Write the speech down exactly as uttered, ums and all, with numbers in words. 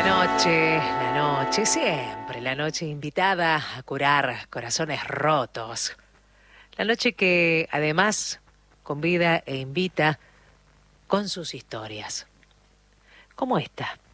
La noche, la noche, siempre la noche invitada a curar corazones rotos. La noche que además convida e invita con sus historias. Como esta.